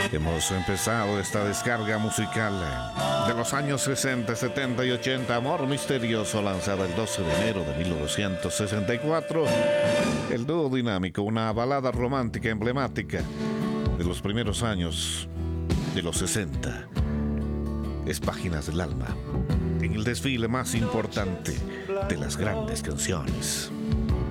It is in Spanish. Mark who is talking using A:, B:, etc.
A: Hemos empezado esta descarga musical de los años 60, 70 y 80. Amor Misterioso, lanzada el 12 de enero de 1964. El dúo dinámico, una balada romántica emblemática de los primeros años de los 60. Es Páginas del Alma, en el desfile más importante de las grandes canciones.